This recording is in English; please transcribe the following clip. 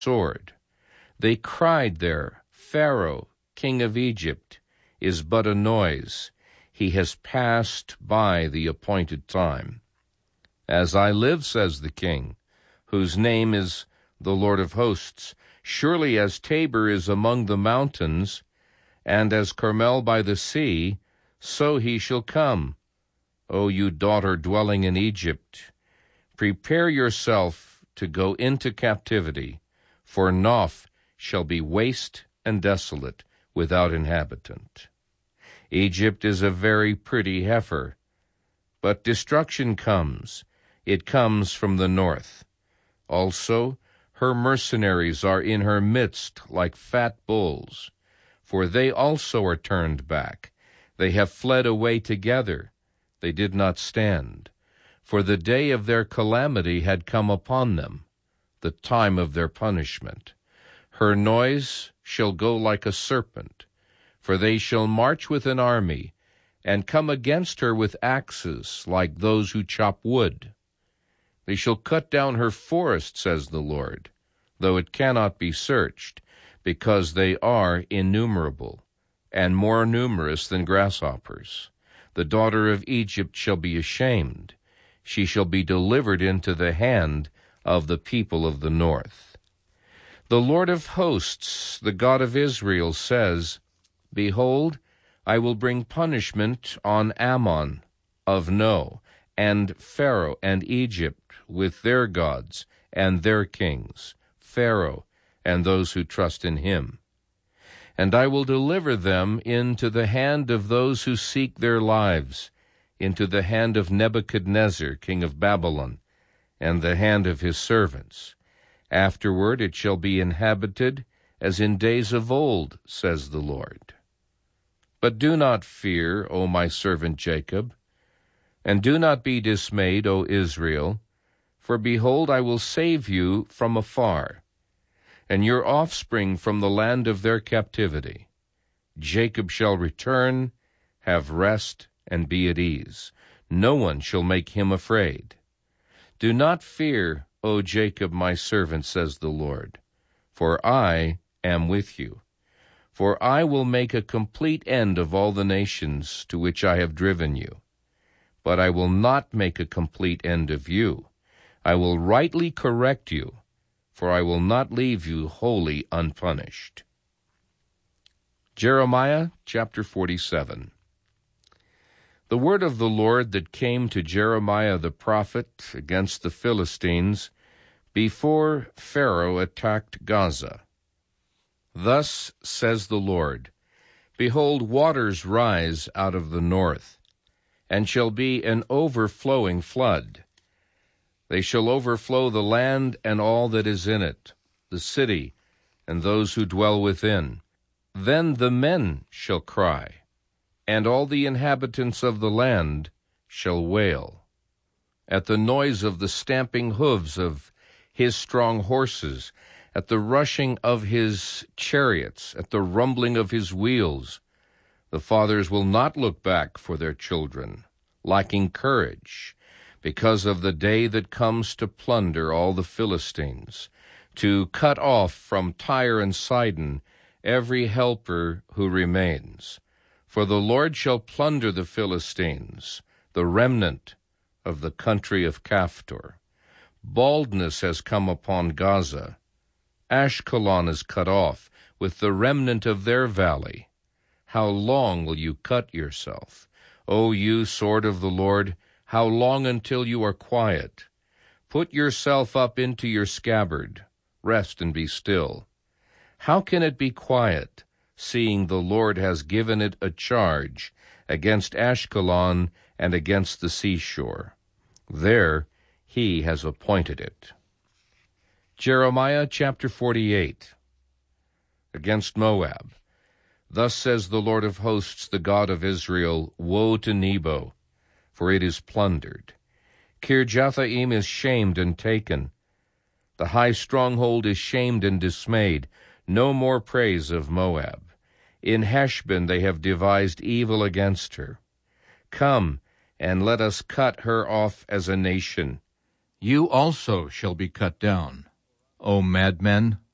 sword. They cried there, Pharaoh, king of Egypt, is but a noise. He has passed by the appointed time. As I live, says the king, whose name is the Lord of hosts, surely as Tabor is among the mountains, and as Carmel by the sea, so he shall come. O you daughter dwelling in Egypt, prepare yourself to go into captivity, for Noph shall be waste and desolate, without inhabitant. Egypt is a very pretty heifer, but destruction comes. It comes from the north. Also, her mercenaries are in her midst like fat bulls, for they also are turned back. They have fled away together. They did not stand, for the day of their calamity had come upon them, the time of their punishment. Her noise shall go like a serpent, for they shall march with an army, and come against her with axes like those who chop wood. They shall cut down her forest, says the Lord, though it cannot be searched, because they are innumerable, and more numerous than grasshoppers. The daughter of Egypt shall be ashamed. She shall be delivered into the hand of the people of the north. The Lord of hosts, the God of Israel, says, Behold, I will bring punishment on Ammon of No, and Pharaoh and Egypt with their gods and their kings, Pharaoh and those who trust in him. And I will deliver them into the hand of those who seek their lives, into the hand of Nebuchadnezzar, king of Babylon, and the hand of his servants. Afterward it shall be inhabited as in days of old, says the Lord. But do not fear, O my servant Jacob, and do not be dismayed, O Israel, for behold, I will save you from afar, and your offspring from the land of their captivity. Jacob shall return, have rest, and be at ease. No one shall make him afraid. Do not fear, O Jacob, my servant, says the Lord, for I am with you. For I will make a complete end of all the nations to which I have driven you. But I will not make a complete end of you. I will rightly correct you, for I will not leave you wholly unpunished. Jeremiah chapter 47. The word of the Lord that came to Jeremiah the prophet against the Philistines before Pharaoh attacked Gaza. Thus says the Lord, Behold, waters rise out of the north, and shall be an overflowing flood. They shall overflow the land and all that is in it, the city and those who dwell within. Then the men shall cry, and all the inhabitants of the land shall wail. At the noise of the stamping hoofs of his strong horses, at the rushing of his chariots, at the rumbling of his wheels, the fathers will not look back for their children, lacking courage, because of the day that comes to plunder all the Philistines, to cut off from Tyre and Sidon every helper who remains. For the Lord shall plunder the Philistines, the remnant of the country of Caphtor. Baldness has come upon Gaza. Ashkelon is cut off with the remnant of their valley. How long will you cut yourself, O you sword of the Lord? How long until you are quiet? Put yourself up into your scabbard. Rest and be still. How can it be quiet, seeing the Lord has given it a charge against Ashkelon and against the seashore? There he has appointed it. Jeremiah chapter 48. Against Moab. Thus says the Lord of hosts, the God of Israel, Woe to Nebo, for it is plundered. Kirjathaim is shamed and taken. The high stronghold is shamed and dismayed. No more praise of Moab. In Heshbon they have devised evil against her. Come, and let us cut her off as a nation. You also shall be cut down, O madmen,